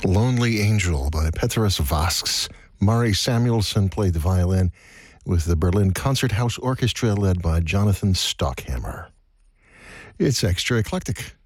Lonely Angel by Petrus Vasks. Mari Samuelson played the violin with the Berlin Concert House Orchestra led by Jonathan Stockhammer. It's extra eclectic